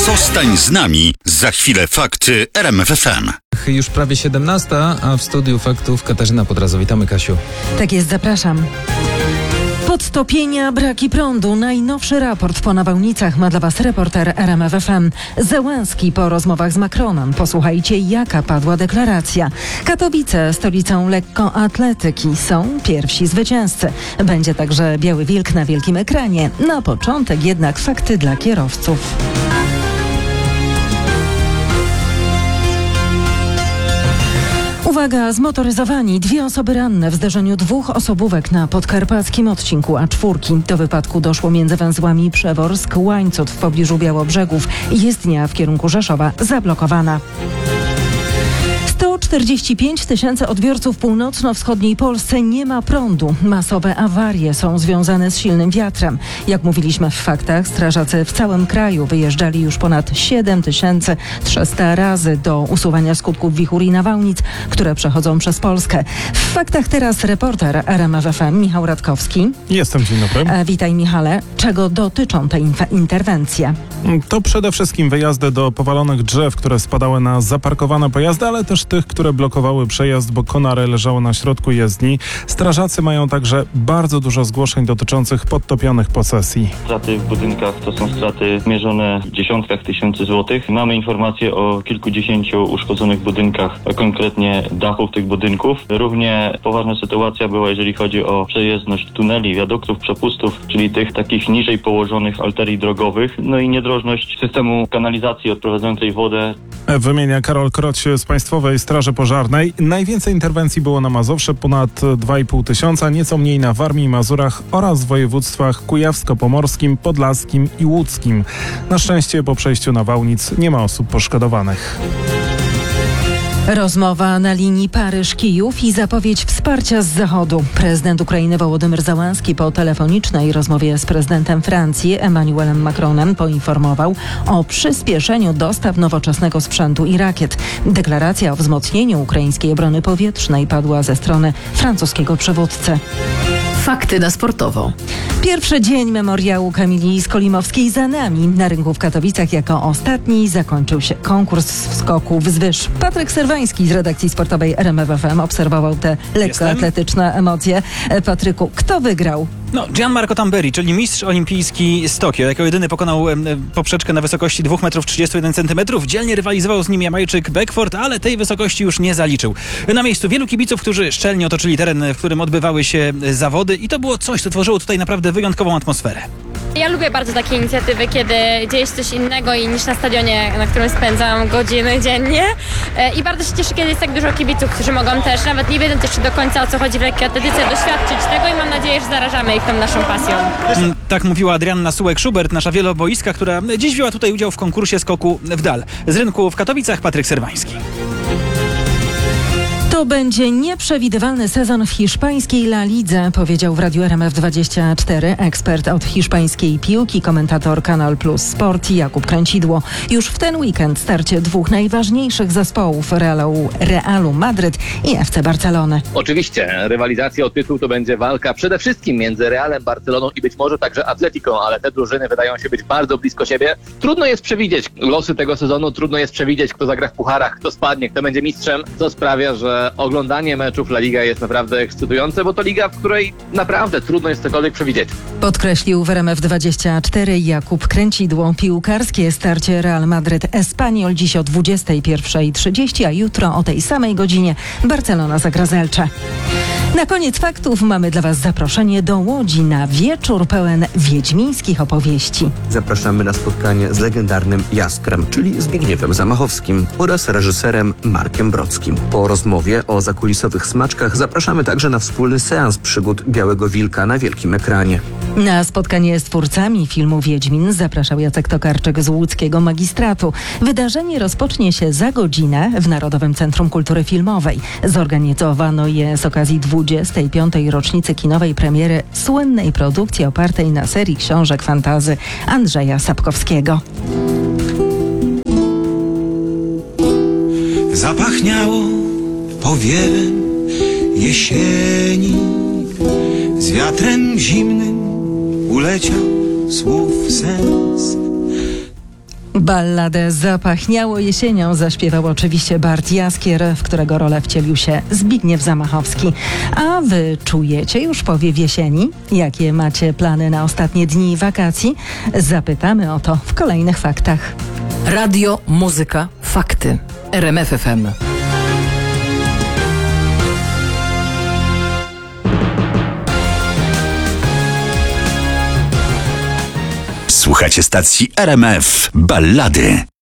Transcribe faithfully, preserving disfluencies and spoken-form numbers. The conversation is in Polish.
Zostań z nami. Za chwilę fakty R M F F M. Już prawie siedemnasta, a w studiu faktów Katarzyna Podrazo. Witamy, Kasiu. Tak jest, zapraszam. Podtopienia, braki prądu. Najnowszy raport po nawałnicach ma dla Was reporter R M F F M. Zełenski po rozmowach z Macronem. Posłuchajcie, jaka padła deklaracja. Katowice, stolicą lekkoatletyki, są pierwsi zwycięzcy. Będzie także Biały Wilk na wielkim ekranie. Na początek jednak fakty dla kierowców. Uwaga, zmotoryzowani. Dwie osoby ranne w zdarzeniu dwóch osobówek na podkarpackim odcinku A cztery. Do wypadku doszło między węzłami Przeworsk-Łańcut w pobliżu Białobrzegów. Jezdnia w kierunku Rzeszowa zablokowana. sto czterdzieści pięć tysięcy odbiorców w północno-wschodniej Polsce nie ma prądu. Masowe awarie są związane z silnym wiatrem. Jak mówiliśmy w faktach, strażacy w całym kraju wyjeżdżali już ponad siedem tysięcy trzysta razy do usuwania skutków wichur i nawałnic, które przechodzą przez Polskę. W faktach teraz reporter R M F F M Michał Radkowski. Jestem, dzień dobry. E, witaj, Michale. Czego dotyczą te inf- interwencje? To przede wszystkim wyjazdy do powalonych drzew, które spadały na zaparkowane pojazdy, ale też tych, które blokowały przejazd, bo konary leżały na środku jezdni. Strażacy mają także bardzo dużo zgłoszeń dotyczących podtopionych posesji. Straty w budynkach to są straty mierzone w dziesiątkach tysięcy złotych. Mamy informacje o kilkudziesięciu uszkodzonych budynkach, a konkretnie dachów tych budynków. Równie poważna sytuacja była, jeżeli chodzi o przejezdność tuneli, wiaduktów, przepustów, czyli tych takich niżej położonych arterii drogowych, no i niedrożność systemu kanalizacji odprowadzającej wodę. Wymienia Karol Kroć z Państwowej Straży Pożarnej. Najwięcej interwencji było na Mazowszu, ponad dwa i pół tysiąca, nieco mniej na Warmii i Mazurach oraz w województwach kujawsko-pomorskim, podlaskim i łódzkim. Na szczęście po przejściu nawałnic nie ma osób poszkodowanych. Rozmowa na linii Paryż-Kijów i zapowiedź wsparcia z Zachodu. Prezydent Ukrainy Wołodymyr Zełenski po telefonicznej rozmowie z prezydentem Francji Emmanuelem Macronem poinformował o przyspieszeniu dostaw nowoczesnego sprzętu i rakiet. Deklaracja o wzmocnieniu ukraińskiej obrony powietrznej padła ze strony francuskiego przywódcy. Fakty na sportowo. Pierwszy dzień memoriału Kamili Skolimowskiej za nami. Na rynku w Katowicach jako ostatni zakończył się konkurs skoków wzwyż. Patryk Serwański z redakcji sportowej R M F F M obserwował te lekkoatletyczne emocje. Patryku, kto wygrał? No, Gianmarco Tamberi, czyli mistrz olimpijski z Tokio. Jako jedyny pokonał e, poprzeczkę na wysokości dwa metry trzydzieści jeden centymetrów. Dzielnie rywalizował z nim Jamajczyk Beckford, ale tej wysokości już nie zaliczył. Na miejscu wielu kibiców, którzy szczelnie otoczyli teren, w którym odbywały się zawody i to było coś, co tworzyło tutaj naprawdę wyjątkową atmosferę. Ja lubię bardzo takie inicjatywy, kiedy dzieje się coś innego i niż na stadionie, na którym spędzam godziny dziennie. I bardzo się cieszę, kiedy jest tak dużo kibiców, którzy mogą też, nawet nie wiedząc jeszcze do końca, o co chodzi w lekkiej atletyce, doświadczyć tego i mam nadzieję, że zarażamy ich tą naszą pasją. Tak mówiła Adrianna Sułek-Schubert, nasza wieloboiska, która dziś wzięła tutaj udział w konkursie skoku w dal. Z rynku w Katowicach Patryk Serwański. To będzie nieprzewidywalny sezon w hiszpańskiej La Lidze, powiedział w Radiu R M F dwadzieścia cztery ekspert od hiszpańskiej piłki, komentator Kanal Plus Sport Jakub Kręcidło. Już w ten weekend starcie dwóch najważniejszych zespołów Realu, Realu Madryt i F C Barcelony. Oczywiście rywalizacja o tytuł to będzie walka przede wszystkim między Realem, Barceloną i być może także Atletico, ale te drużyny wydają się być bardzo blisko siebie. Trudno jest przewidzieć losy tego sezonu, trudno jest przewidzieć, kto zagra w pucharach, kto spadnie, kto będzie mistrzem, co sprawia, że oglądanie meczów La Liga jest naprawdę ekscytujące, bo to liga, w której naprawdę trudno jest cokolwiek przewidzieć. Podkreślił w R M F dwadzieścia cztery Jakub Kręcidło. Piłkarskie starcie Real Madryt Espanyol dziś o dwudziestej pierwszej trzydzieści, a jutro o tej samej godzinie Barcelona zagra z Elche. Na koniec faktów mamy dla Was zaproszenie do Łodzi na wieczór pełen wiedźmińskich opowieści. Zapraszamy na spotkanie z legendarnym Jaskrem, czyli Zbigniewem Zamachowskim oraz reżyserem Markiem Brodskim. Po rozmowie o zakulisowych smaczkach zapraszamy także na wspólny seans przygód Białego Wilka na wielkim ekranie. Na spotkanie z twórcami filmu Wiedźmin zapraszał Jacek Tokarczyk z łódzkiego magistratu. Wydarzenie rozpocznie się za godzinę w Narodowym Centrum Kultury Filmowej. Zorganizowano je z okazji dwudziestej piątej rocznicy kinowej premiery słynnej produkcji opartej na serii książek fantasy Andrzeja Sapkowskiego. Zapachniało powiewem jesieni, z wiatrem zimnym uleciał słów sens. Balladę Zapachniało jesienią zaśpiewał oczywiście Bart Jaskier, w którego rolę wcielił się Zbigniew Zamachowski. A wy czujecie już powiew jesieni? Jakie macie plany na ostatnie dni wakacji? Zapytamy o to w kolejnych faktach. Radio, muzyka, fakty. R M F F M. Słuchacie stacji R M F Ballady.